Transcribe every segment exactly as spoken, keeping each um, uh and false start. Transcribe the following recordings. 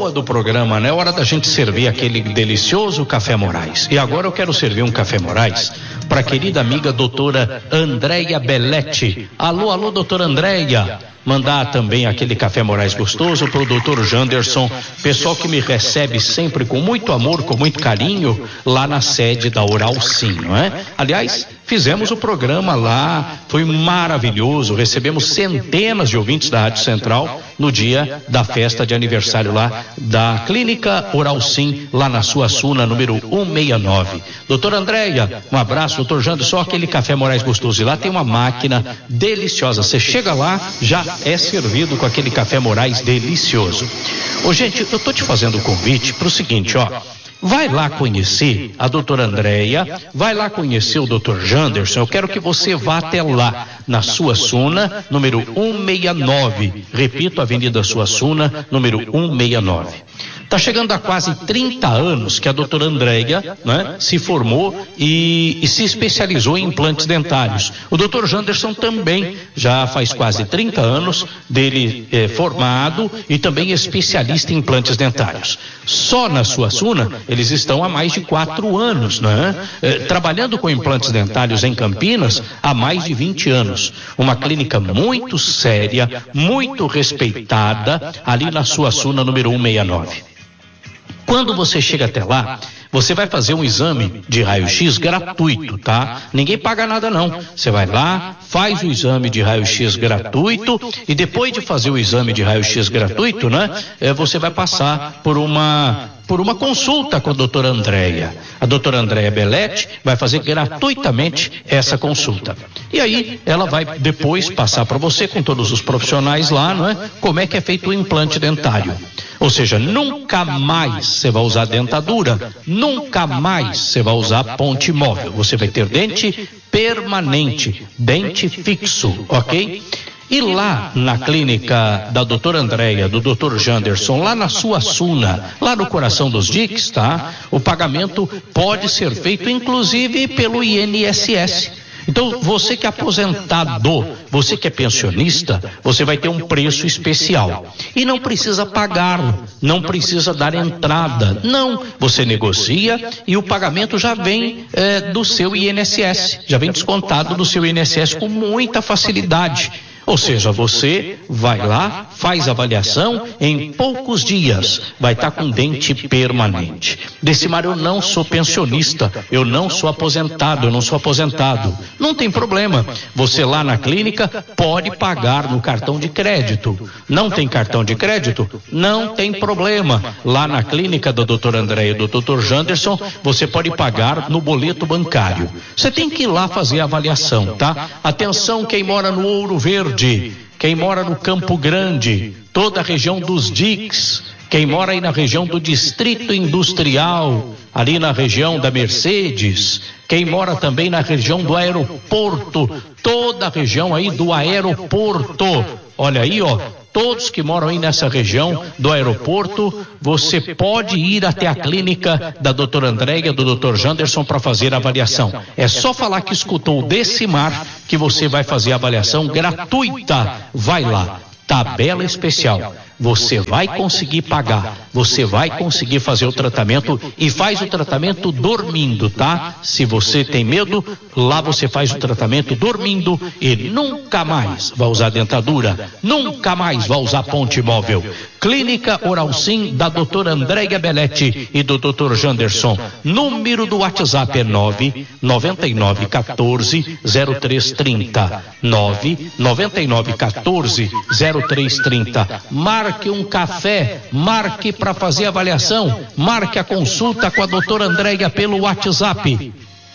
boa do programa, né? Hora da gente servir aquele delicioso Café Moraes. E agora eu quero servir um Café Moraes para a querida amiga doutora Andréia Belletti. Alô, alô, doutora Andréia. Mandar também aquele Café Moraes gostoso pro doutor Janderson, pessoal que me recebe sempre com muito amor, com muito carinho, lá na sede da Oral Sim, não é? Aliás, fizemos o programa lá, foi maravilhoso, recebemos centenas de ouvintes da Rádio Central no dia da festa de aniversário lá da Clínica Oral Sim, lá na Suassuna, número cento e sessenta e nove. Doutora Andréia, um abraço, doutor Janderson, aquele Café Moraes gostoso. E lá tem uma máquina deliciosa, você chega lá, já é servido com aquele Café Moraes delicioso. Ô, gente, eu tô te fazendo o convite pro seguinte, ó. Vai lá conhecer a doutora Andréia, vai lá conhecer o doutor Janderson. Eu quero que você vá até lá, na Suassuna, número cento e sessenta e nove. Repito, Avenida Suassuna, número cento e sessenta e nove. Está chegando a quase trinta anos que a doutora Andréia, né, se formou e, e se especializou em implantes dentários. O doutor Janderson também já faz quase trinta anos dele é, formado e também especialista em implantes dentários. Só na Suassuna eles estão há mais de quatro anos, né, é, trabalhando com implantes dentários em Campinas há mais de vinte anos. Uma clínica muito séria, muito respeitada, ali na Suassuna, número cento e sessenta e nove. Quando você chega até lá, você vai fazer um exame de raio-x gratuito, tá? Ninguém paga nada não. Você vai lá, faz o exame de raio-x gratuito e depois de fazer o exame de raio-x gratuito, né? É, você vai passar por uma por uma consulta com a doutora Andréia. A doutora Andréia Belletti vai fazer gratuitamente essa consulta. E aí ela vai depois passar para você com todos os profissionais lá, não é? Como é que é feito o implante dentário. Ou seja, nunca mais você vai usar dentadura, nunca mais você vai usar ponte móvel. Você vai ter dente permanente, dente fixo, ok? E lá na clínica da doutora Andréia, do doutor Janderson, lá na Suassuna, lá no coração dos diques, tá? O pagamento pode ser feito inclusive pelo I N S S. Então, você que é aposentado, você que é pensionista, você vai ter um preço especial. E não precisa pagar, não precisa dar entrada. Não, você negocia e o pagamento já vem é, do seu I N S S, já vem descontado do seu I N S S com muita facilidade. Ou seja, você vai lá, faz a avaliação, em poucos dias vai estar com dente permanente. Decimar, eu não sou pensionista, eu não sou aposentado, eu não sou aposentado. Não tem problema, você lá na clínica pode pagar no cartão de crédito. Não tem cartão de crédito? Não tem problema. Lá na clínica da doutora Andréia e do doutor Janderson, você pode pagar no boleto bancário. Você tem que ir lá fazer a avaliação, tá? Atenção, quem mora no Ouro Verde, quem mora no Campo Grande, toda a região dos diques, quem mora aí na região do Distrito Industrial, ali na região da Mercedes, quem mora também na região do aeroporto, toda a região aí do aeroporto, olha aí, ó, todos que moram aí nessa região do aeroporto, você pode ir até a clínica da doutora Andréia, do doutor Janderson, para fazer a avaliação. É só falar que escutou o Decimar que você vai fazer a avaliação gratuita. Vai lá, tabela especial. Você vai conseguir pagar, você vai conseguir fazer o tratamento e faz o tratamento dormindo, tá? Se você tem medo, lá você faz o tratamento dormindo e nunca mais vai usar dentadura, nunca mais vai usar ponte móvel. Clínica Oral Sim da doutora Andréia Belletti e do doutor Janderson. Número do WhatsApp é nove nove nove um quatro zero três trinta. nove nove nove um quatro zero três trinta. Marque um café, marque para fazer a avaliação, marque a consulta com a doutora Andréia pelo WhatsApp.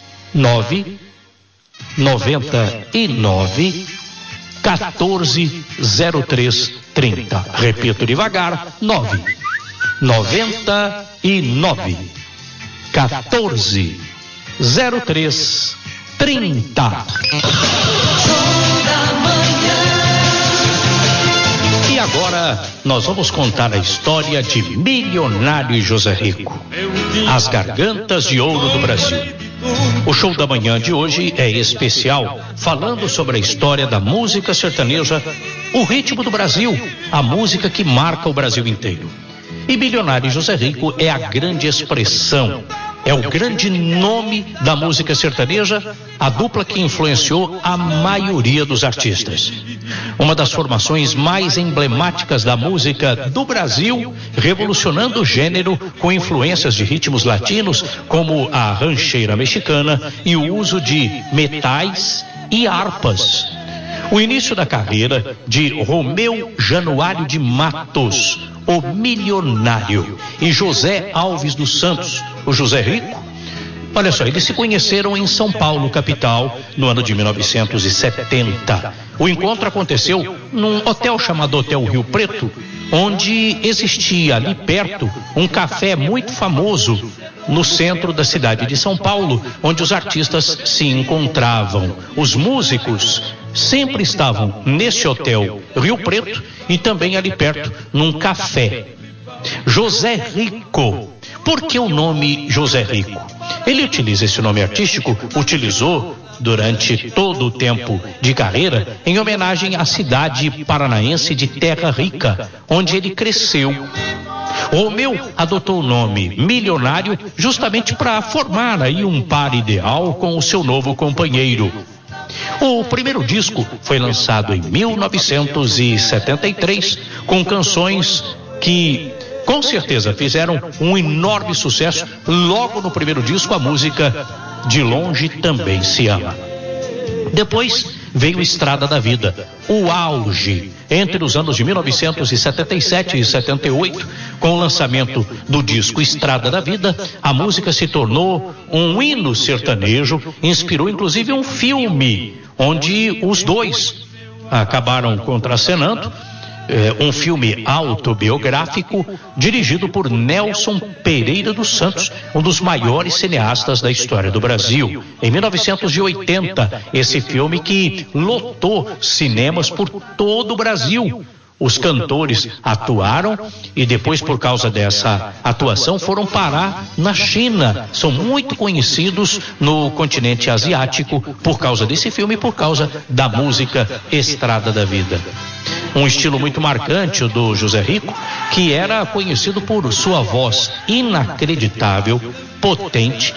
nove nove nove quatorze zero três trinta. Repito devagar, nove nove nove quatorze zero três trinta. E agora nós vamos contar a história de Milionário e José Rico, as gargantas de ouro do Brasil. O show da manhã de hoje é especial, falando sobre a história da música sertaneja, o ritmo do Brasil, a música que marca o Brasil inteiro. E Milionário José Rico é a grande expressão, é o grande nome da música sertaneja, a dupla que influenciou a maioria dos artistas. Uma das formações mais emblemáticas da música do Brasil, revolucionando o gênero com influências de ritmos latinos, como a rancheira mexicana e o uso de metais e harpas. O início da carreira de Romeu Januário de Matos, o Milionário, e José Alves dos Santos, o José Rico. Olha só, eles se conheceram em São Paulo, capital, no ano de mil novecentos e setenta. O encontro aconteceu num hotel chamado Hotel Rio Preto, onde existia ali perto um café muito famoso no centro da cidade de São Paulo, onde os artistas se encontravam. Os músicos sempre estavam nesse hotel Rio Preto e também ali perto num café. José Rico. Por que o nome José Rico? Ele utiliza esse nome artístico, utilizou durante todo o tempo de carreira, em homenagem à cidade paranaense de Terra Rica, onde ele cresceu. Romeu adotou o nome Milionário justamente para formar aí um par ideal com o seu novo companheiro. O primeiro disco foi lançado em mil novecentos e setenta e três, com canções que com certeza fizeram um enorme sucesso. Logo no primeiro disco, a música De Longe Também Se Ama. Depois veio Estrada da Vida, o auge entre os anos de mil novecentos e setenta e sete e setenta e oito, com o lançamento do disco Estrada da Vida. A música se tornou um hino sertanejo, inspirou inclusive um filme onde os dois acabaram contracenando. É, um filme autobiográfico dirigido por Nelson Pereira dos Santos, um dos maiores cineastas da história do Brasil. Em mil novecentos e oitenta, esse filme que lotou cinemas por todo o Brasil. Os cantores atuaram e depois, por causa dessa atuação, foram parar na China. São muito conhecidos no continente asiático por causa desse filme e por causa da música Estrada da Vida. Um estilo muito marcante o do José Rico, que era conhecido por sua voz inacreditável, potente,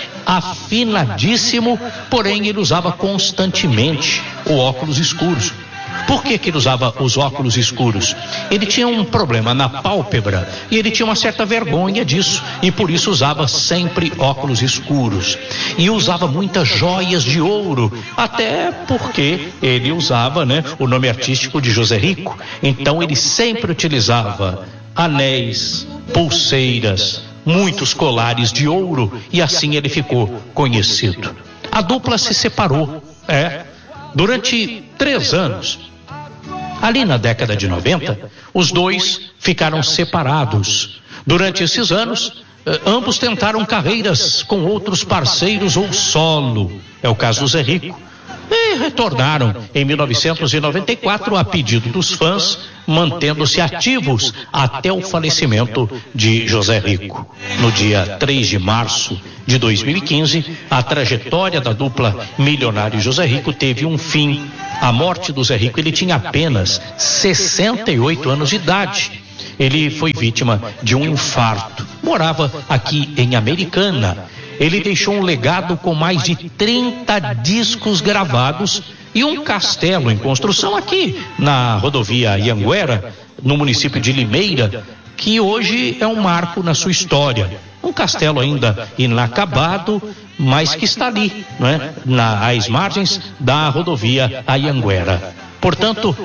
afinadíssimo, porém ele usava constantemente o óculos escuros. Por que que ele usava os óculos escuros? Ele tinha um problema na pálpebra e ele tinha uma certa vergonha disso, e por isso usava sempre óculos escuros. E usava muitas joias de ouro, até porque ele usava, né, o nome artístico de José Rico. Então ele sempre utilizava anéis, pulseiras, muitos colares de ouro, e assim ele ficou conhecido. A dupla se separou, é, durante três anos. Ali na década de noventa, os dois ficaram separados. Durante esses anos, ambos tentaram carreiras com outros parceiros ou solo. É o caso do Zé Rico. E retornaram em mil novecentos e noventa e quatro a pedido dos fãs, mantendo-se ativos até o falecimento de José Rico. No dia três de março de dois mil e quinze, a trajetória da dupla Milionário e José Rico teve um fim. A morte do Zé Rico, ele tinha apenas sessenta e oito anos de idade. Ele foi vítima de um infarto. Morava aqui em Americana. Ele deixou um legado com mais de trinta discos gravados e um castelo em construção aqui na rodovia Anhanguera, no município de Limeira, que hoje é um marco na sua história. Um castelo ainda inacabado, mas que está ali, não é? Na, às margens da rodovia Anhanguera. Portanto,